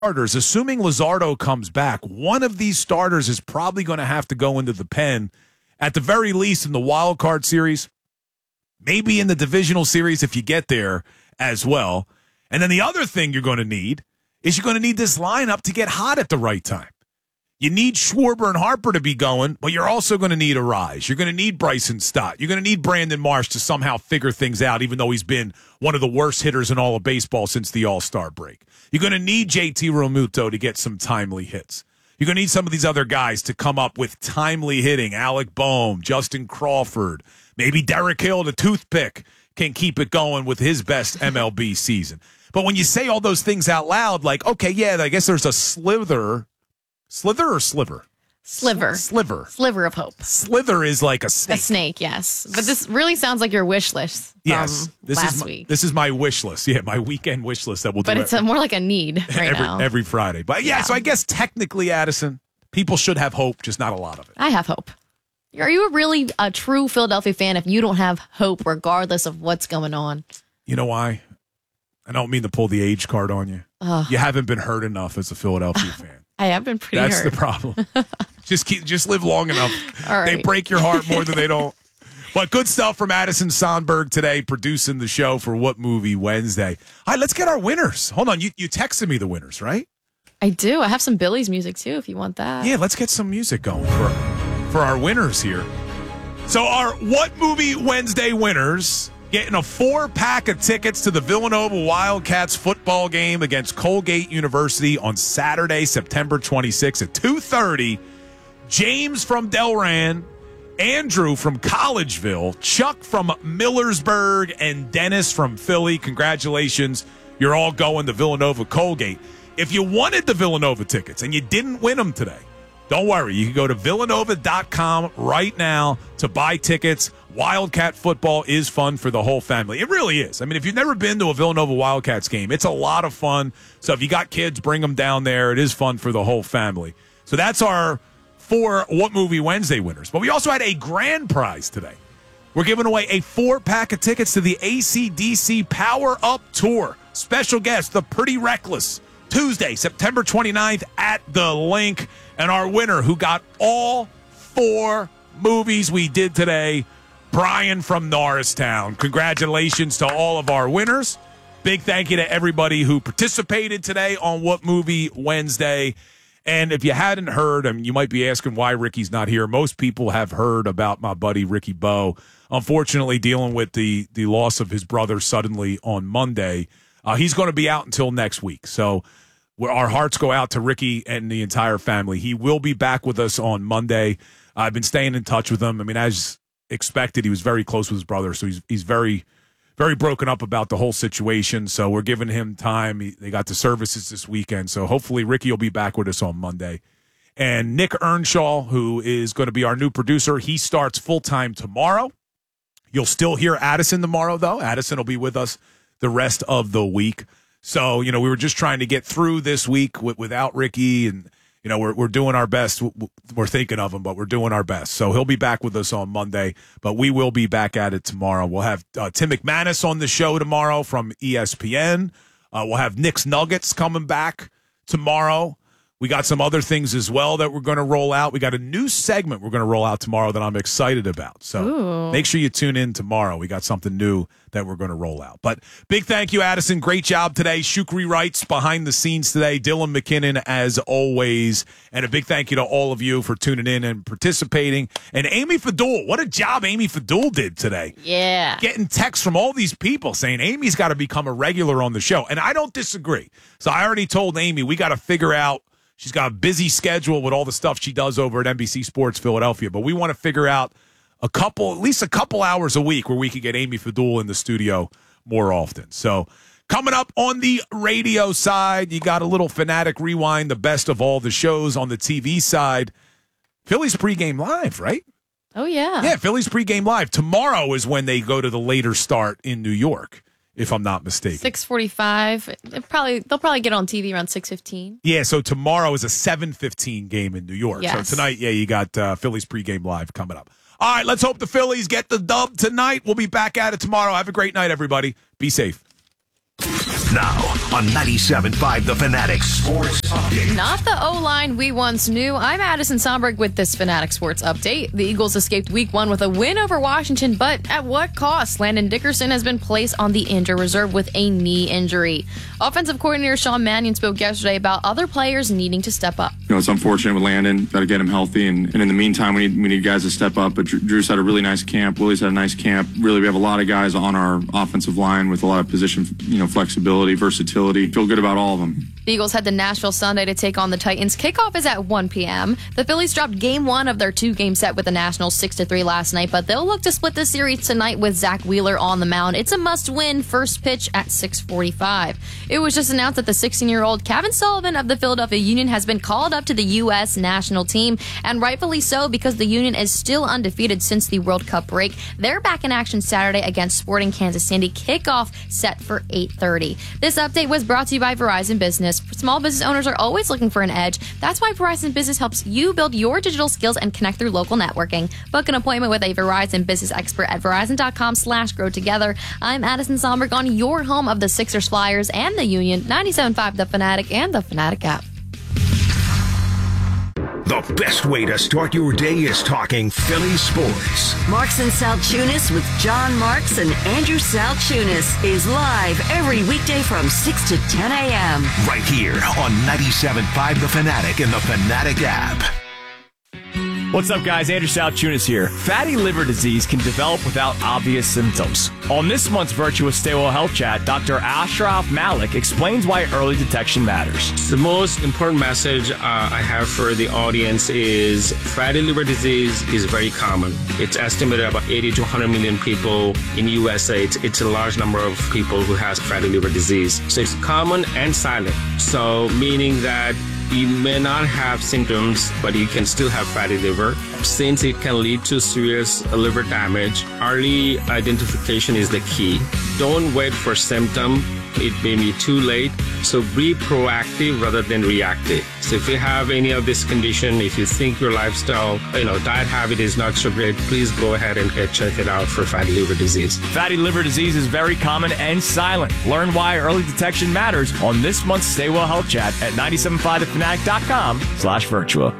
starters, assuming Luzardo comes back, one of these starters is probably going to have to go into the pen at the very least in the wild card series, maybe in the divisional series if you get there as well. And then the other thing you're going to need is you're going to need this lineup to get hot at the right time. You need Schwarber and Harper to be going, but you're also going to need a rise. You're going to need Bryson Stott. You're going to need Brandon Marsh to somehow figure things out, even though he's been one of the worst hitters in all of baseball since the All-Star break. You're going to need JT Realmuto to get some timely hits. You're going to need some of these other guys to come up with timely hitting. Alec Boehm, Justin Crawford, maybe Derek Hill, the toothpick, can keep it going with his best MLB season. But when you say all those things out loud, like, okay, yeah, I guess there's a slither or sliver? Sliver. Sliver of hope. Slither is like a snake. A snake, yes. But this really sounds like your wish list from last week. This is my wish list. Yeah, my weekend wish list that we'll do. But it's more like a need now. Every Friday. But yeah, so I guess technically, Addison, people should have hope, just not a lot of it. I have hope. Are you really a true Philadelphia fan if you don't have hope regardless of what's going on? You know why? I don't mean to pull the age card on you. You haven't been hurt enough as a Philadelphia fan. I have been pretty hurt. That's the problem. Just live long enough. All right. They break your heart more than they don't. But good stuff from Addison Sonberg today, producing the show for What Movie Wednesday. All right, let's get our winners. Hold on, you texted me the winners, right? I do. I have some Billy's music too, if you want that. Yeah, let's get some music going for our winners here. So our What Movie Wednesday winners getting a 4-pack of tickets to the Villanova Wildcats football game against Colgate University on Saturday, September 26th at 2:30. James from Delran, Andrew from Collegeville, Chuck from Millersburg, and Dennis from Philly. Congratulations. You're all going to Villanova Colgate. If you wanted the Villanova tickets and you didn't win them today, don't worry. You can go to villanova.com right now to buy tickets. Wildcat football is fun for the whole family. It really is. I mean, if you've never been to a Villanova Wildcats game, it's a lot of fun. So if you got kids, bring them down there. It is fun for the whole family. So that's our 4 What Movie Wednesday winners. But we also had a grand prize today. We're giving away a 4-pack of tickets to the AC/DC Power Up Tour. Special guest, The Pretty Reckless, Tuesday, September 29th at the Link. And our winner, who got all 4 movies we did today, Brian from Norristown. Congratulations to all of our winners. Big thank you to everybody who participated today on What Movie Wednesday. And if you hadn't heard, I mean, you might be asking why Ricky's not here. Most people have heard about my buddy Ricky Bowe. Unfortunately, dealing with the loss of his brother suddenly on Monday. He's going to be out until next week. So our hearts go out to Ricky and the entire family. He will be back with us on Monday. I've been staying in touch with him. I mean, as expected, he was very close with his brother, so he's very, very broken up about the whole situation. So we're giving him time. They got the services this weekend, so hopefully Ricky will be back with us on Monday. And Nick Earnshaw, who is going to be our new producer, he starts full-time tomorrow. You'll still hear Addison tomorrow, though. Addison will be with us the rest of the week. So, we were just trying to get through this week without Ricky, and, we're doing our best. We're thinking of him, but we're doing our best. So he'll be back with us on Monday, but we will be back at it tomorrow. We'll have Tim McManus on the show tomorrow from ESPN. We'll have Nick's Nuggets coming back tomorrow. We got some other things as well that we're going to roll out. We got a new segment we're going to roll out tomorrow that I'm excited about. So Make sure you tune in tomorrow. We got something new that we're going to roll out. But big thank you, Addison. Great job today. Shukri Wrights behind the scenes today. Dylan McKinnon, as always. And a big thank you to all of you for tuning in and participating. And Amy Fadul, what a job Amy Fadul did today. Yeah. Getting texts from all these people saying Amy's got to become a regular on the show. And I don't disagree. So I already told Amy we got to figure out. She's got a busy schedule with all the stuff she does over at NBC Sports Philadelphia, but we want to figure out at least a couple hours a week where we could get Amy Fadul in the studio more often. So coming up on the radio side, you got a little Fanatic Rewind, the best of all the shows. On the TV side, Phillies pregame live, right? Oh, yeah. Yeah, Phillies pregame live. Tomorrow is when they go to the later start in New York, if I'm not mistaken. 6:45. They'll probably get on TV around 6:15. Yeah, so tomorrow is a 7:15 game in New York. Yes. So tonight, you got Phillies pregame live coming up. All right, let's hope the Phillies get the dub tonight. We'll be back at it tomorrow. Have a great night, everybody. Be safe. Now on 97.5 The Fanatic Sports Update. Not the O-line we once knew. I'm Addison Somberg with this Fanatic Sports Update. The Eagles escaped Week 1 with a win over Washington, but at what cost? Landon Dickerson has been placed on the injured reserve with a knee injury. Offensive coordinator Sean Mannion spoke yesterday about other players needing to step up. It's unfortunate with Landon. Got to get him healthy, and in the meantime, we need guys to step up. But Drew's had a really nice camp. Willie's had a nice camp. Really, we have a lot of guys on our offensive line with a lot of position, flexibility, versatility. Feel good about all of them. The Eagles head to Nashville Sunday to take on the Titans. Kickoff is at 1 p.m. The Phillies dropped Game 1 of their 2-game set with the Nationals 6-3 last night, but they'll look to split the series tonight with Zach Wheeler on the mound. It's a must-win first pitch at 6:45. It was just announced that the 16-year-old Kevin Sullivan of the Philadelphia Union has been called up to the U.S. national team, and rightfully so because the Union is still undefeated since the World Cup break. They're back in action Saturday against Sporting Kansas City. Kickoff set for 8:30. This update was brought to you by Verizon Business. Small business owners are always looking for an edge. That's why Verizon Business helps you build your digital skills and connect through local networking. Book an appointment with a Verizon Business expert at Verizon.com/growtogether. I'm Addison Somberg on your home of the Sixers, Flyers, and the Union. 97.5 The Fanatic and The Fanatic app. The best way to start your day is talking Philly sports. Marks and Salchunas with John Marks and Andrew Salchunas is live every weekday from 6 to 10 a.m. Right here on 97.5 The Fanatic and the Fanatic app. What's up, guys? Andrew Salchunas here. Fatty liver disease can develop without obvious symptoms. On this month's Virtuous Stay Well Health Chat, Dr. Ashraf Malik explains why early detection matters. The most important message I have for the audience is fatty liver disease is very common. It's estimated about 80 to 100 million people in USA. It's a large number of people who has fatty liver disease. So it's common and silent. So meaning that you may not have symptoms, but you can still have fatty liver. Since it can lead to serious liver damage, early identification is the key. Don't wait for symptoms. It may be too late. So be proactive rather than reactive. So if you have any of this condition, if you think your lifestyle, diet habit is not so great, please go ahead and check it out for fatty liver disease. Fatty liver disease is very common and silent. Learn why early detection matters on this month's Stay Well Health Chat at 975thefanatic.com/virtua.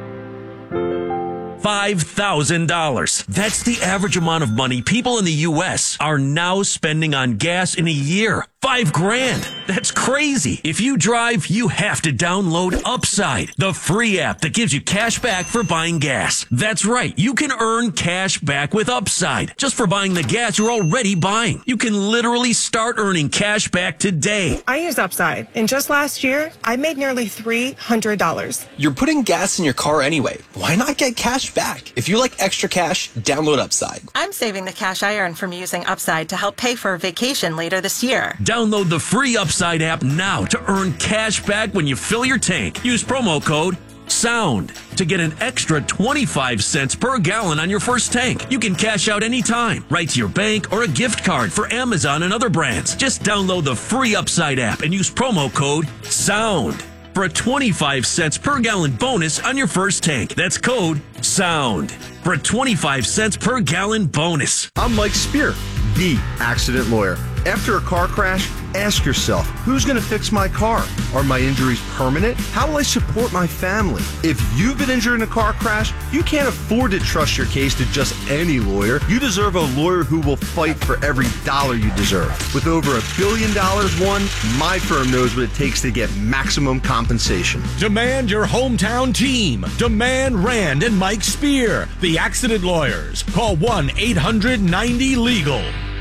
$5,000. That's the average amount of money people in the U.S. are now spending on gas in a year. $5,000. That's crazy. If you drive, you have to download Upside, the free app that gives you cash back for buying gas. That's right. You can earn cash back with Upside just for buying the gas you're already buying. You can literally start earning cash back today. I use Upside, and just last year, I made nearly $300. You're putting gas in your car anyway. Why not get cash back? If you like extra cash, download Upside. I'm saving the cash I earn from using Upside to help pay for a vacation later this year. Download the free Upside app now to earn cash back when you fill your tank. Use promo code SOUND to get an extra 25 cents per gallon on your first tank. You can cash out anytime, right to your bank or a gift card for Amazon and other brands. Just download the free Upside app and use promo code SOUND for a 25 cents per gallon bonus on your first tank. That's code SOUND for a 25 cents per gallon bonus. I'm Mike Spear, the accident lawyer. After a car crash, ask yourself, who's going to fix my car? Are my injuries permanent? How will I support my family? If you've been injured in a car crash, you can't afford to trust your case to just any lawyer. You deserve a lawyer who will fight for every dollar you deserve. With over $1 billion won, my firm knows what it takes to get maximum compensation. Demand your hometown team. Demand Rand and Mike Spear, the accident lawyers. Call 1-800-90-LEGAL.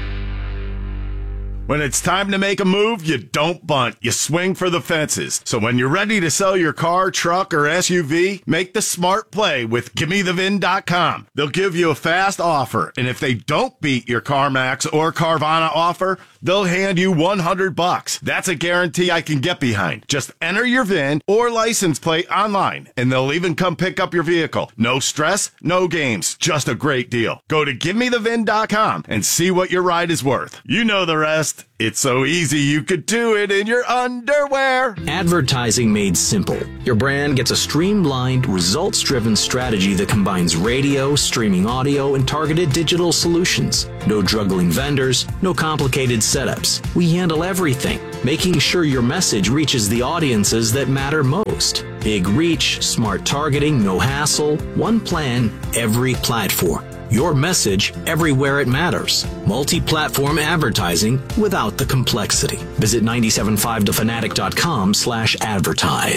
When it's time to make a move, you don't bunt. You swing for the fences. So when you're ready to sell your car, truck, or SUV, make the smart play with GimmeTheVin.com. They'll give you a fast offer, and if they don't beat your CarMax or Carvana offer, they'll hand you $100. That's a guarantee I can get behind. Just enter your VIN or license plate online, and they'll even come pick up your vehicle. No stress, no games, just a great deal. Go to GimmeTheVin.com and see what your ride is worth. You know the rest. fast. It's so easy you could do it in your underwear. Advertising made simple. Your brand gets a streamlined, results-driven strategy that combines radio, streaming audio, and targeted digital solutions. No juggling vendors, no complicated setups. We handle everything, making sure your message reaches the audiences that matter most. Big reach, smart targeting, no hassle, one plan, every platform. Your message everywhere it matters. Multi-platform advertising without the complexity. Visit 975thefanatic.com/advertise.